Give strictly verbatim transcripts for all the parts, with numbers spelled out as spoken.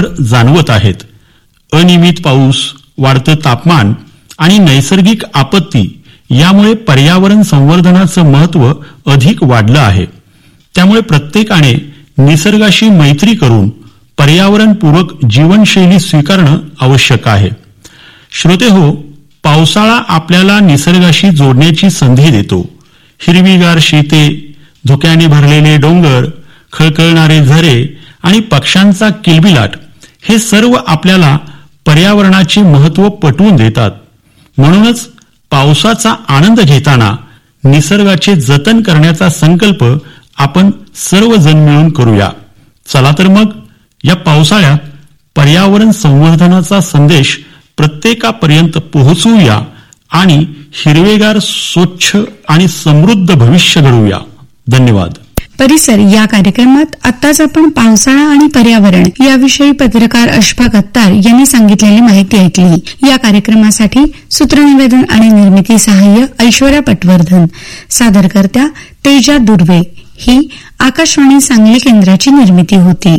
जाणवत आहेत. अनियमित पाऊस, वाढतं तापमान आणि नैसर्गिक आपत्ती यामुळे पर्यावरण संवर्धनाचं महत्त्व अधिक वाढलं आहे. त्यामुळे प्रत्येकाने निसर्गाशी मैत्री करून पर्यावरणपूरक जीवनशैली स्वीकारणं आवश्यक आहे. श्रोतेहो, पावसाळा आपल्याला निसर्गाशी जोडण्याची संधी देतो. हिरवीगार शेते, धुक्याने भरलेले डोंगर, खळखळणारे झरे आणि पक्ष्यांचा किलबिलाट हे सर्व आपल्याला पर्यावरणाचे महत्त्व पटवून देतात. म्हणूनच पावसाचा आनंद घेताना निसर्गाचे जतन करण्याचा संकल्प आपण सर्वजण मिळून करूया. चला तर मग या पावसाळ्यात पर्यावरण संवर्धनाचा संदेश प्रत्येकापर्यंत पोहोचवूया आणि हिरवेगार, स्वच्छ आणि समृद्ध भविष्य घडवूया. धन्यवाद. परिसर या कार्यक्रमात आताच आपण पावसाळा आणि पर्यावरण याविषयी पत्रकार अशफाक अत्तार यांनी सांगितलेली माहिती ऐकली. या कार्यक्रमासाठी सूत्रनिवेदन आणि निर्मिती सहाय्य ऐश्वर्या पटवर्धन, सादरकर्त्या तेजा दुर्वे. ही आकाशवाणी सांगली केंद्राची निर्मिती होती.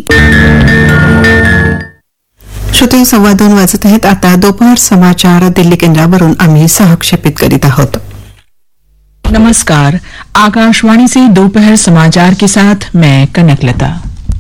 श्रोते, सव्वा दोन वाजत आहेत. आता दोपहर समाचार दिल्ली केंद्रावरून आम्ही सहक्षेपित करीत आहोत. नमस्कार, आकाशवाणी से दोपहर समाचार के साथ मैं कनकलता।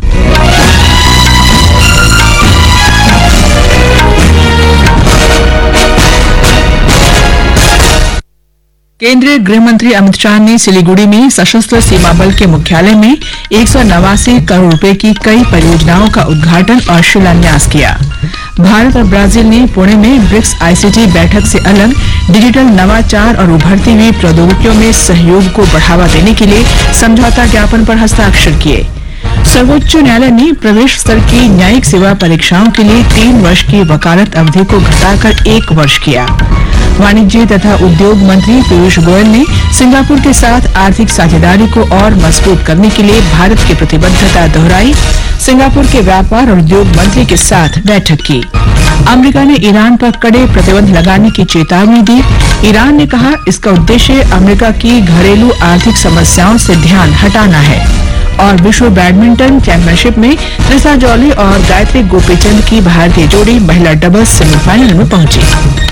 केंद्रीय गृह मंत्री अमित शाह ने सिलीगुड़ी में सशस्त्र सीमा बल के मुख्यालय में एक सौ नवासी करोड़ रुपए की कई परियोजनाओं का उद्घाटन और शिलान्यास किया। भारत और ब्राजील ने पुणे में ब्रिक्स आईसीटी बैठक से अलग डिजिटल नवाचार और उभरती हुई प्रौद्योगिकियों में सहयोग को बढ़ावा देने के लिए समझौता ज्ञापन पर हस्ताक्षर किए। सर्वोच्च न्यायालय ने प्रवेश स्तर की न्यायिक सेवा परीक्षाओं के लिए तीन वर्ष की वकालत अवधि को घटाकर एक वर्ष किया। वाणिज्य तथा उद्योग मंत्री पीयूष गोयल ने सिंगापुर के साथ आर्थिक साझेदारी को और मजबूत करने के लिए भारत की प्रतिबद्धता दोहराई। सिंगापुर के व्यापार और उद्योग मंत्री के साथ बैठक की। अमेरिका ने ईरान पर कड़े प्रतिबंध लगाने की चेतावनी दी। ईरान ने कहा इसका उद्देश्य अमेरिका की घरेलू आर्थिक समस्याओं से ध्यान हटाना है। और विश्व बैडमिंटन चैंपियनशिप में त्रिसा जॉली और गायत्री गोपीचंद की भारतीय जोड़ी महिला डबल्स सेमीफाइनल में पहुंची।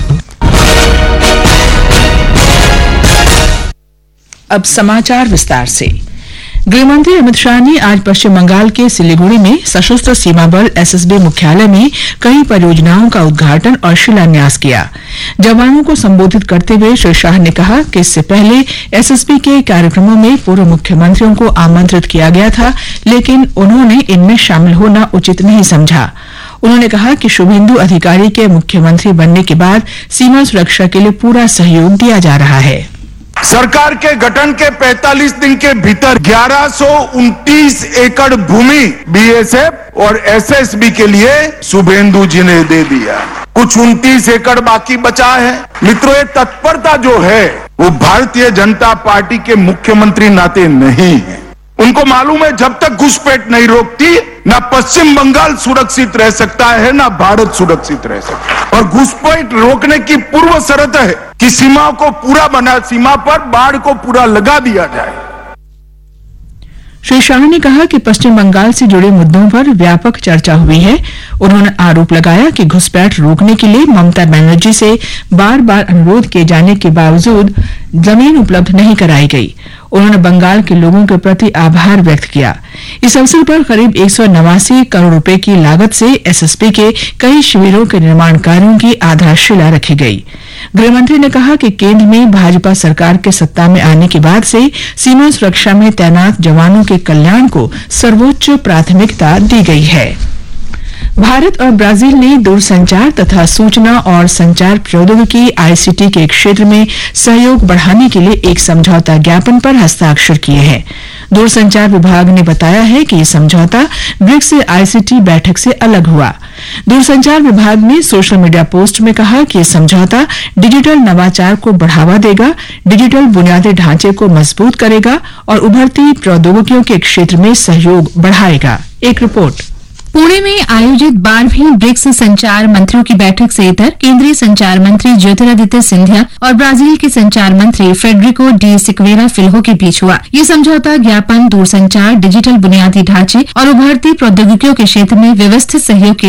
अब समाचार विस्तार से। गृहमंत्री अमित शाह ने आज पश्चिम बंगाल के सिलीगुड़ी में सशस्त्र सीमा बल एसएसबी मुख्यालय में कई परियोजनाओं का उद्घाटन और शिलान्यास किया। जवानों को संबोधित करते हुए श्री शाह ने कहा कि इससे पहले एसएसबी के कार्यक्रमों में पूर्व मुख्यमंत्रियों को आमंत्रित किया गया था, लेकिन उन्होंने इनमें शामिल होना उचित नहीं समझा। उन्होंने कहा कि शुभेंदु अधिकारी के मुख्यमंत्री बनने के बाद सीमा सुरक्षा के लिए पूरा सहयोग दिया जा रहा है। सरकार के गठन के पैंतालीस दिन के भीतर ग्यारह सौ उनतीस एकड़ भूमि बीएसएफ और एसएसबी के लिए शुभेंदु जी ने दे दिया। कुछ उनतीस एकड़ बाकी बचा है। मित्रों, ये तत्परता जो है वो भारतीय जनता पार्टी के मुख्यमंत्री नाते नहीं है। उनको मालूम है जब तक घुसपैठ नहीं रोकती ना पश्चिम बंगाल सुरक्षित रह सकता है ना भारत सुरक्षित रह सकता है। और घुसपैठ रोकने की पूर्व शर्त है कि सीमा को पूरा बना, सीमा पर बाढ़ को पूरा लगा दिया जाए। श्री शाह ने कहा कि पश्चिम बंगाल से जुड़े मुद्दों पर व्यापक चर्चा हुई है। उन्होंने आरोप लगाया कि घुसपैठ रोकने के लिए ममता बनर्जी से बार बार अनुरोध किए जाने के बावजूद जमीन उपलब्ध नहीं कराई गई। उन्होंने बंगाल के लोगों के प्रति आभार व्यक्त किया। इस अवसर पर करीब एक सौ नवासी करोड़ रुपए की लागत से एसएसपी के कई शिविरों के निर्माण कार्यों की आधारशिला रखी गई। गृहमंत्री ने कहा कि केंद्र में भाजपा सरकार के सत्ता में आने के बाद से सीमा सुरक्षा में तैनात जवानों के कल्याण को सर्वोच्च प्राथमिकता दी गई है। भारत और ब्राजील ने दूरसंचार तथा सूचना और संचार प्रौद्योगिकी आईसीटी के क्षेत्र में सहयोग बढ़ाने के लिए एक समझौता ज्ञापन पर हस्ताक्षर किए हैं। दूरसंचार विभाग ने बताया है कि यह समझौता ब्रिक्स आईसीटी बैठक से अलग हुआ। दूरसंचार विभाग ने सोशल मीडिया पोस्ट में कहा कि यह समझौता डिजिटल नवाचार को बढ़ावा देगा, डिजिटल बुनियादी ढांचे को मजबूत करेगा और उभरती प्रौद्योगिकियों के क्षेत्र में सहयोग बढ़ाएगा। एक रिपोर्ट। पुणे में आयोजित बारहवीं ब्रिक्स संचार मंत्रियों की बैठक से इतर केंद्रीय संचार मंत्री ज्योतिरादित्य सिंधिया और ब्राजील के संचार मंत्री फेडरिको डी सिक्वेरा फिल्हो के बीच हुआ। ये समझौता ज्ञापन दूरसंचार, डिजिटल बुनियादी ढांचे और उभरती प्रौद्योगिकियों के क्षेत्र में व्यवस्थित सहयोग के